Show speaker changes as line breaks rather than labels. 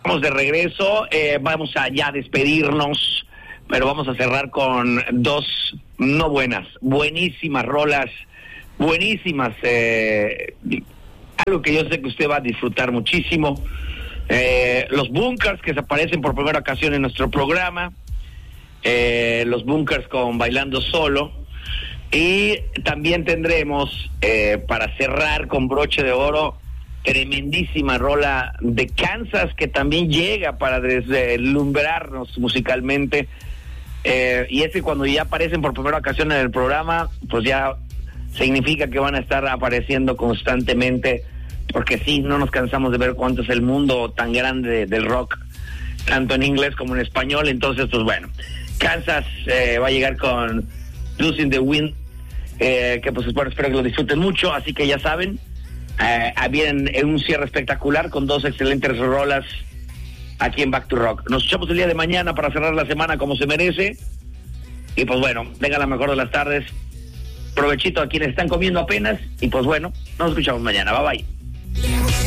Estamos de regreso, vamos a ya despedirnos, pero vamos a cerrar con dos, no buenas, buenísimas rolas, buenísimas, algo que yo sé que usted va a disfrutar muchísimo, los Bunkers que se aparecen por primera ocasión en nuestro programa, los Bunkers con Bailando Solo, y también tendremos, para cerrar con broche de oro, tremendísima rola de Kansas que también llega para deslumbrarnos musicalmente, y es que cuando ya aparecen por primera ocasión en el programa, pues ya significa que van a estar apareciendo constantemente, porque sí, no nos cansamos de ver cuánto es el mundo tan grande del rock, tanto en inglés como en español. Entonces, pues bueno, Kansas va a llegar con Losing the Wind, que pues espero que lo disfruten mucho, así que ya saben, vienen en un cierre espectacular con dos excelentes rolas aquí en Back to Rock. Nos echamos el día de mañana para cerrar la semana como se merece, y pues bueno, venga la mejor de las tardes, provechito a quienes están comiendo apenas, y pues bueno, nos escuchamos mañana, bye bye.